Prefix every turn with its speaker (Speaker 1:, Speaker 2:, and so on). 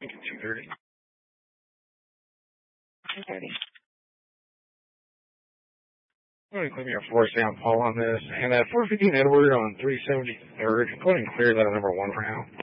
Speaker 1: 230.
Speaker 2: 230.
Speaker 1: Go ahead and clear me a 4 Sam Paul on this. And 415 Edward on 373rd. Go ahead and clear that number 1 for now.